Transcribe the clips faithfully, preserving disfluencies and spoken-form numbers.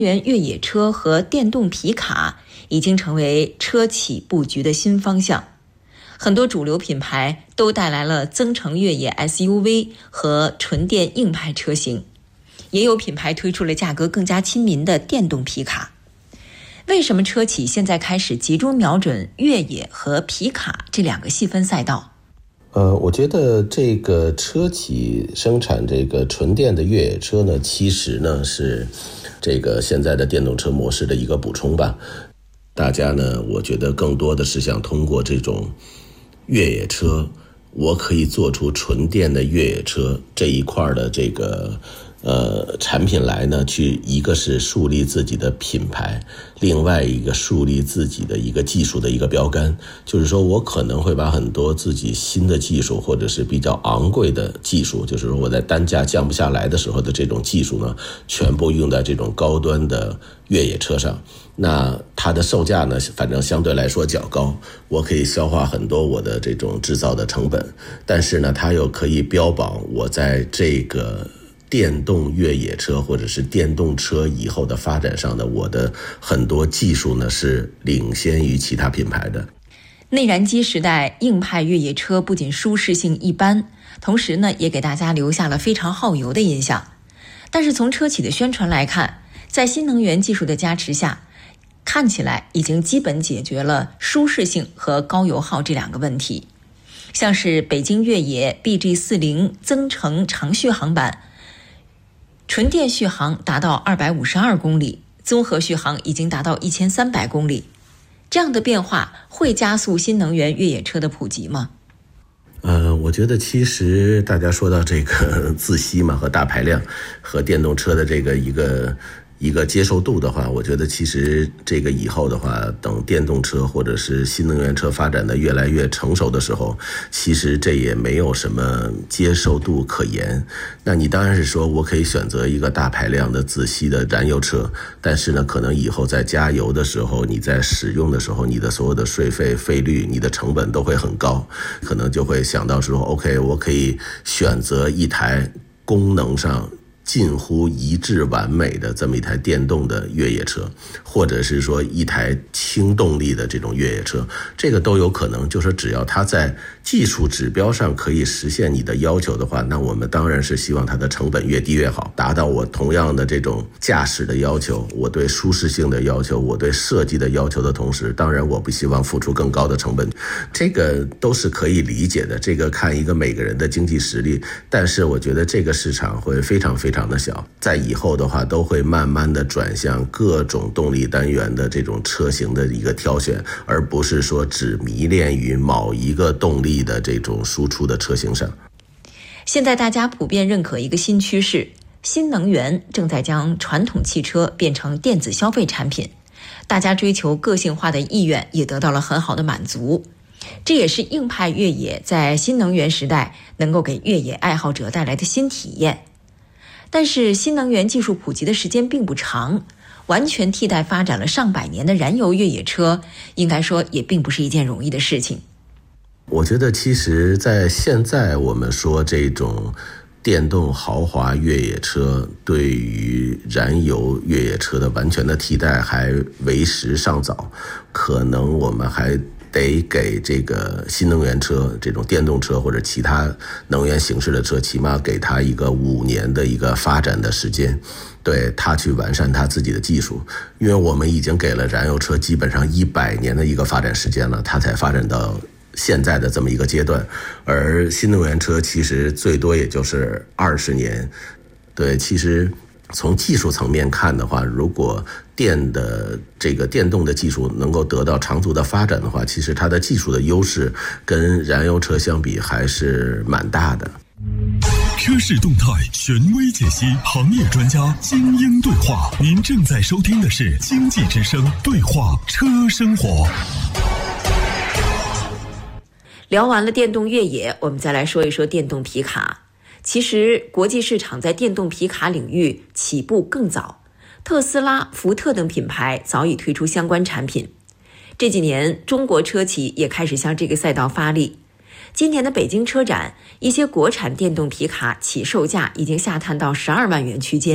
元越野车和电动皮卡已经成为车企布局的新方向。很多主流品牌都带来了增程越野 S U V 和纯电硬派车型，也有品牌推出了价格更加亲民的电动皮卡。为什么车企现在开始集中瞄准越野和皮卡这两个细分赛道？ 呃，我觉得这个车企生产这个纯电的越野车呢，其实呢是这个现在的电动车模式的一个补充吧。大家呢，我觉得更多的是想通过这种越野车，我可以做出纯电的越野车这一块的这个呃产品来呢，去一个是树立自己的品牌，另外一个树立自己的一个技术的一个标杆。就是说我可能会把很多自己新的技术或者是比较昂贵的技术，就是说我在单价降不下来的时候的这种技术呢，全部用在这种高端的越野车上。那它的售价呢，反正相对来说较高，我可以消化很多我的这种制造的成本，但是呢，它又可以标榜我在这个电动越野车或者是电动车以后的发展上的我的很多技术呢是领先于其他品牌的。 内燃机时代硬派越野车不仅舒适性一般，同时呢也给大家留下了非常耗油的印象。但是从车企的宣传来看，在新能源技术的加持下，看起来已经基本解决了舒适性和高油耗这两个问题。像是北京越野 B G 四十 增程长续航版，纯电续航达到二百五十二公里，综合续航已经达到一千三百公里。这样的变化会加速新能源越野车的普及吗？ 呃，我觉得其实大家说到这个自吸嘛和大排量和电动车的这个一个一个接受度的话，我觉得其实这个以后的话，等电动车或者是新能源车发展的越来越成熟的时候，其实这也没有什么接受度可言。那你当然是说我可以选择一个大排量的自吸的燃油车，但是呢，可能以后在加油的时候，你在使用的时候，你的所有的税费、费率、你的成本都会很高，可能就会想到说 OK， 我可以选择一台功能上近乎一致完美的这么一台电动的越野车，或者是说一台轻动力的这种越野车，这个都有可能。就是只要它在技术指标上可以实现你的要求的话，那我们当然是希望它的成本越低越好，达到我同样的这种驾驶的要求，我对舒适性的要求，我对设计的要求的同时，当然我不希望付出更高的成本，这个都是可以理解的。这个看一个每个人的经济实力，但是我觉得这个市场会非常非常的小，在以后的话都会慢慢的转向各种动力单元的这种车型的一个挑选，而不是说只迷恋于某一个动力的这种输出的车型上。 现在大家普遍认可一个新趋势，新能源正在将传统汽车变成电子消费产品，大家追求个性化的意愿也得到了很好的满足。这也是硬派越野在新能源时代能够给越野爱好者带来的新体验。但是新能源技术普及的时间并不长，完全替代发展了上百年的燃油越野车，应该说也并不是一件容易的事情。 我觉得其实在现在我们说这种电动豪华越野车对于燃油越野车的完全的替代还为时尚早，可能我们还得给这个新能源车这种电动车或者其他能源形式的车起码给它一个五年的一个发展的时间，对它去完善它自己的技术。因为我们已经给了燃油车基本上一百年的一个发展时间了，它才发展到现在的这么一个阶段，而新能源车其实最多也就是二十年。对，其实从技术层面看的话，如果电的这个电动的技术能够得到长足的发展的话，其实它的技术的优势跟燃油车相比还是蛮大的。 车市动态，权威解析，行业专家精英对话。您正在收听的是经济之声对话车生活。 聊完了电动越野，我们再来说一说电动皮卡。其实国际市场在电动皮卡领域起步更早，特斯拉、福特等品牌早已推出相关产品。这几年中国车企也开始向这个赛道发力。今年的北京车展，一些国产电动皮卡起售价已经下探到十二万元区间，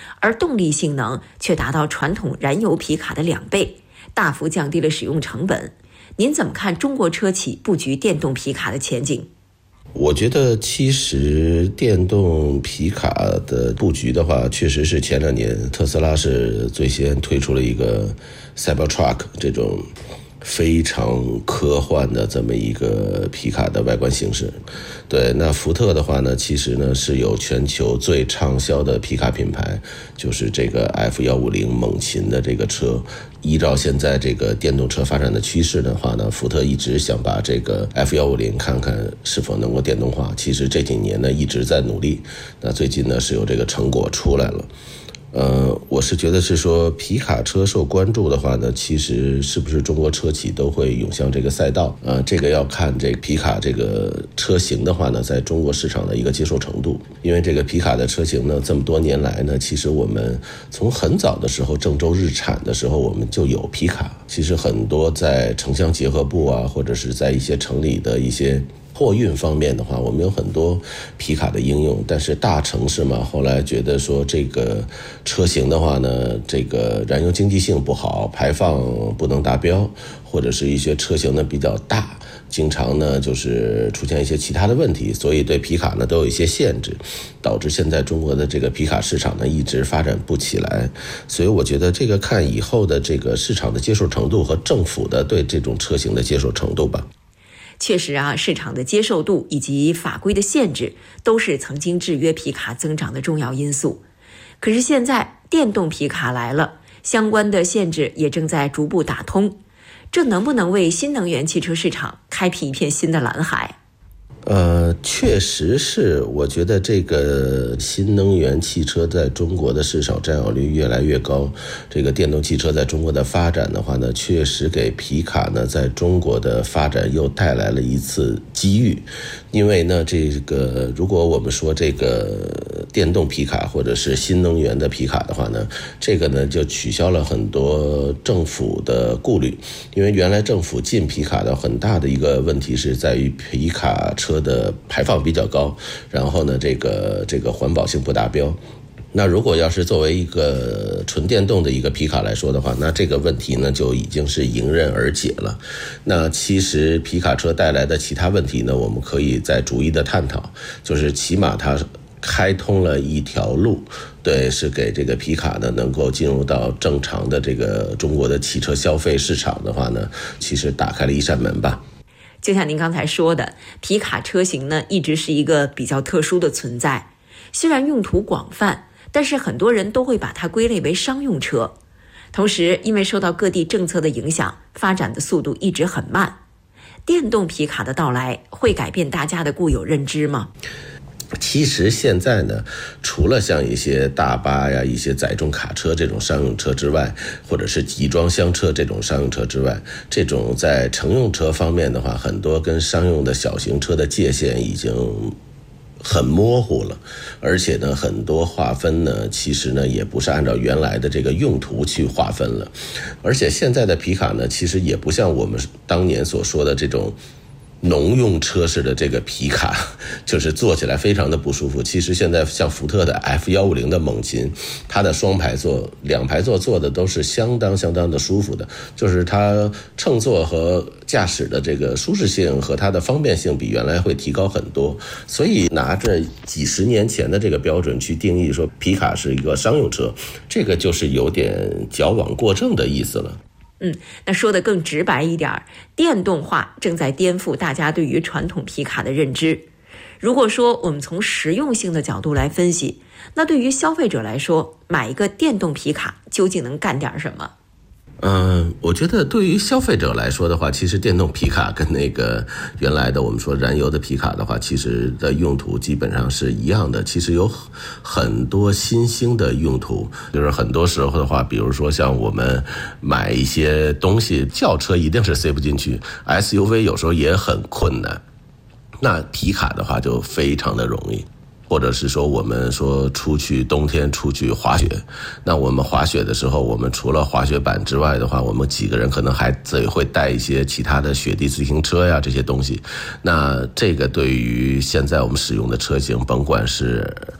而动力性能却达到传统燃油皮卡的两倍，大幅降低了使用成本。您怎么看中国车企布局电动皮卡的前景？ 我觉得其实电动皮卡的布局的话，确实是前两年特斯拉是最先推出了一个 Cybertruck 这种非常科幻的这么一个皮卡的外观形式。对，那福特的话呢，其实呢是有全球最畅销的皮卡品牌，就是这个 F 一五零 猛禽的这个车。依照现在这个电动车发展的趋势的话呢，福特一直想把这个 F 一五零 看看是否能够电动化。其实这几年呢一直在努力，那最近呢是有这个成果出来了。呃，我是觉得是说皮卡车受关注的话呢，其实是不是中国车企都会涌向这个赛道？呃，这个要看这个皮卡这个车型的话呢，在中国市场的一个接受程度。因为这个皮卡的车型呢，这么多年来呢，其实我们从很早的时候，郑州日产的时候，我们就有皮卡。其实很多在城乡结合部啊，或者是在一些城里的一些货运方面的话，我们有很多皮卡的应用。但是大城市嘛，后来觉得说这个车型的话呢，这个燃油经济性不好，排放不能达标，或者是一些车型呢比较大，经常呢就是出现一些其他的问题，所以对皮卡呢都有一些限制，导致现在中国的这个皮卡市场呢一直发展不起来。所以我觉得这个看以后的这个市场的接受程度和政府的对这种车型的接受程度吧。 确实啊，市场的接受度以及法规的限制都是曾经制约皮卡增长的重要因素。可是现在电动皮卡来了，相关的限制也正在逐步打通，这能不能为新能源汽车市场开辟一片新的蓝海？ 呃，确实是，我觉得这个新能源汽车在中国的市场占有率越来越高。这个电动汽车在中国的发展的话呢，确实给皮卡呢在中国的发展又带来了一次机遇。因为呢，这个如果我们说这个电动皮卡或者是新能源的皮卡的话呢，这个呢就取消了很多政府的顾虑。因为原来政府进皮卡的很大的一个问题是在于皮卡车的排放比较高，然后呢这个这个环保性不达标。那如果要是作为一个纯电动的一个皮卡来说的话，那这个问题呢就已经是迎刃而解了。那其实皮卡车带来的其他问题呢，我们可以再逐一的探讨，就是起码它开通了一条路，对，是给这个皮卡呢能够进入到正常的这个中国的汽车消费市场的话呢，其实打开了一扇门吧。 就像您刚才说的，皮卡车型呢一直是一个比较特殊的存在，虽然用途广泛，但是很多人都会把它归类为商用车。同时因为受到各地政策的影响，发展的速度一直很慢。电动皮卡的到来会改变大家的固有认知吗？ 其实现在呢，除了像一些大巴呀、一些载重卡车这种商用车之外，或者是集装箱车这种商用车之外，这种在乘用车方面的话，很多跟商用的小型车的界限已经很模糊了。而且呢，很多划分呢，其实呢也不是按照原来的这个用途去划分了。而且现在的皮卡呢，其实也不像我们当年所说的这种农用车式的这个皮卡，就是坐起来非常的不舒服。其实现在像福特的 F 一五零 的猛禽，它的双排座、两排座坐的都是相当相当的舒服的，就是它乘坐和驾驶的这个舒适性和它的方便性比原来会提高很多。所以拿着几十年前的这个标准去定义说皮卡是一个商用车，这个就是有点矫枉过正的意思了。 嗯，那说得更直白一点，电动化正在颠覆大家对于传统皮卡的认知。如果说我们从实用性的角度来分析，那对于消费者来说，买一个电动皮卡究竟能干点什么？ 嗯，我觉得对于消费者来说的话，其实电动皮卡跟那个原来的我们说燃油的皮卡的话，其实的用途基本上是一样的。其实有很多新兴的用途，就是很多时候的话，比如说像我们买一些东西，轿车一定是塞不进去， S U V 有时候也很困难，那皮卡的话就非常的容易。或者是说我们说出去冬天出去滑雪，那我们滑雪的时候，我们除了滑雪板之外的话，我们几个人可能还自己会带一些其他的雪地自行车呀这些东西。那这个对于现在我们使用的车型，甭管是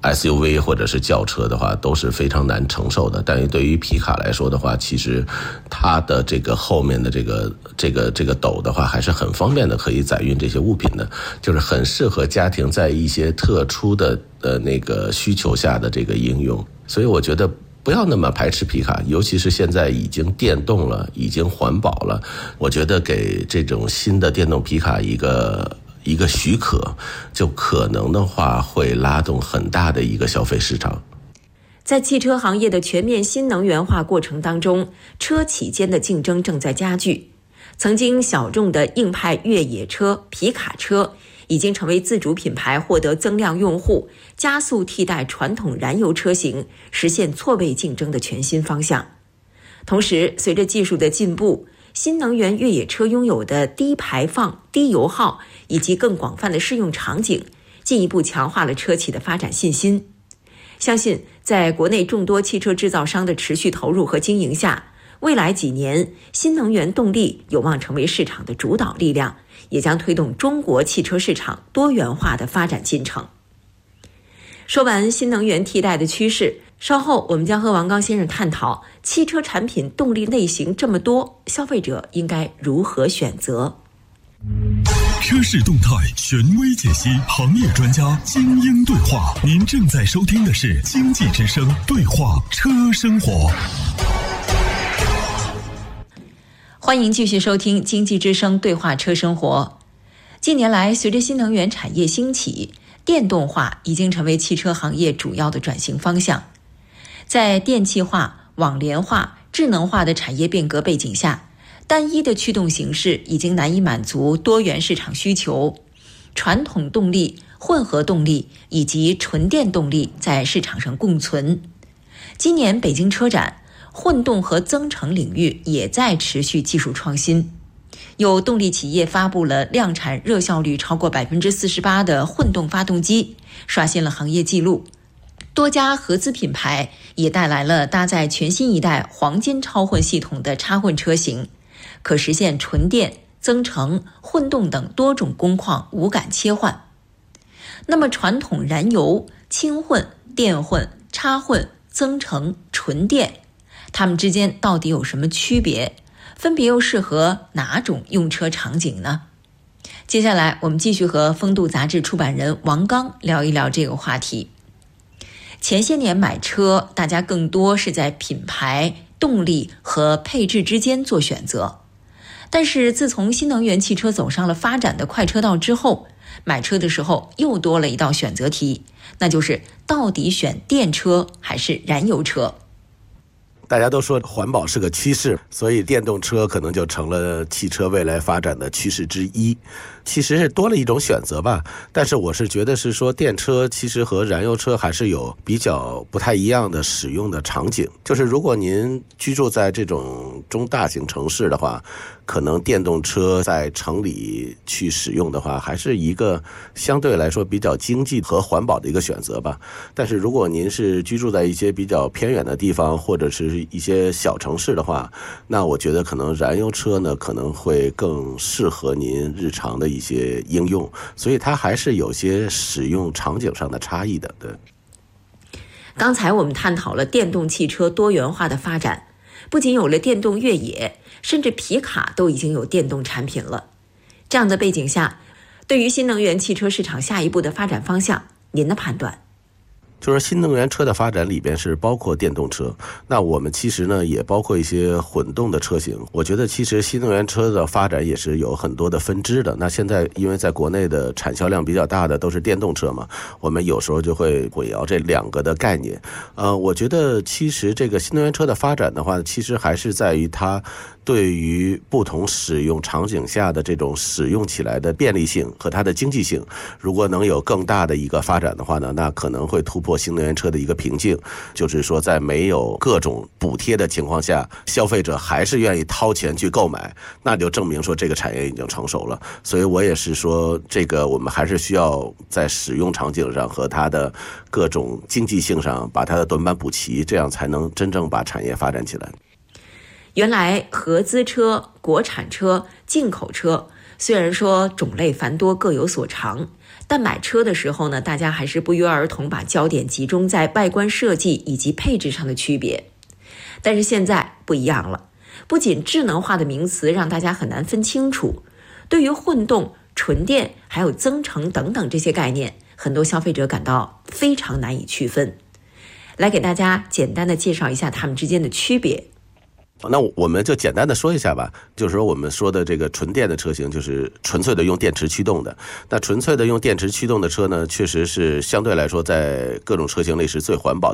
S U V 或者是轿车的话都是非常难承受的，但是对于皮卡来说的话，其实它的这个后面的这个这个这个斗的话还是很方便的，可以载运这些物品的，就是很适合家庭在一些特殊的呃那个需求下的这个应用。所以我觉得不要那么排斥皮卡，尤其是现在已经电动了，已经环保了，我觉得给这种新的电动皮卡一个一个许可，就可能的话会拉动很大的一个消费市场。 在汽车行业的全面新能源化过程当中，车企间的竞争正在加剧。曾经小众的硬派越野车、皮卡车已经成为自主品牌获得增量用户、加速替代传统燃油车型、实现错位竞争的全新方向。同时，随着技术的进步，新能源越野车拥有的低排放、低油耗以及更广泛的适用场景，进一步强化了车企的发展信心。相信在国内众多汽车制造商的持续投入和经营下，未来几年新能源动力有望成为市场的主导力量，也将推动中国汽车市场多元化的发展进程。说完新能源替代的趋势，稍后我们将和王刚先生探讨汽车产品动力类型这么多，消费者应该如何选择。 车市动态权威解析，行业专家精英对话。您正在收听的是经济之声对话车生活。 欢迎继续收听经济之声对话车生活。近年来，随着新能源产业兴起，电动化已经成为汽车行业主要的转型方向。在电气化、网联化、智能化的产业变革背景下，单一的驱动形式已经难以满足多元市场需求，传统动力、混合动力以及纯电动力在市场上共存。今年北京车展，混动和增程领域也在持续技术创新。有动力企业发布了量产热效率超过 百分之四十八 的混动发动机，刷新了行业纪录。多家合资品牌也带来了搭载全新一代黄金超混系统的插混车型，可实现纯电、增程、混动等多种工况无感切换。那么传统燃油、轻混、电混、插混、增程、纯电，它们之间到底有什么区别？分别又适合哪种用车场景呢？接下来我们继续和风度杂志出版人王刚聊一聊这个话题。前些年买车，大家更多是在品牌、动力和配置之间做选择。但是自从新能源汽车走上了发展的快车道之后，买车的时候又多了一道选择题，那就是到底选电车还是燃油车？ 大家都说环保是个趋势，所以电动车可能就成了汽车未来发展的趋势之一。其实是多了一种选择吧，但是我是觉得是说电车其实和燃油车还是有比较不太一样的使用的场景。就是如果您居住在这种中大型城市的话，可能电动车在城里去使用的话，还是一个相对来说比较经济和环保的一个选择吧。但是如果您是居住在一些比较偏远的地方，或者是一些小城市的话，那我觉得可能燃油车呢可能会更适合您日常的一些应用，所以它还是有些使用场景上的差异的。对， 刚才我们探讨了电动汽车多元化的发展，不仅有了电动越野，甚至皮卡都已经有电动产品了。这样的背景下，对于新能源汽车市场下一步的发展方向，您的判断？ 就是新能源车的发展里边是包括电动车，那我们其实呢也包括一些混动的车型。我觉得其实新能源车的发展也是有很多的分支的。那现在因为在国内的产销量比较大的都是电动车嘛，我们有时候就会混淆这两个的概念。呃，我觉得其实这个新能源车的发展的话，其实还是在于它对于不同使用场景下的这种使用起来的便利性和它的经济性，如果能有更大的一个发展的话呢，那可能会突破新能源车的一个瓶颈，就是说在没有各种补贴的情况下，消费者还是愿意掏钱去购买，那就证明说这个产业已经成熟了。所以我也是说，这个我们还是需要在使用场景上和它的各种经济性上把它的短板补齐，这样才能真正把产业发展起来。 原来合资车、国产车、进口车虽然说种类繁多各有所长，但买车的时候呢，大家还是不约而同把焦点集中在外观设计以及配置上的区别。但是现在不一样了，不仅智能化的名词让大家很难分清楚，对于混动、纯电还有增程等等这些概念，很多消费者感到非常难以区分。来给大家简单的介绍一下它们之间的区别。 那我们就简单的说一下吧，就是说我们说的这个纯电的车型，就是纯粹的用电池驱动的。那纯粹的用电池驱动的车呢，确实是相对来说在各种车型里是最环保的。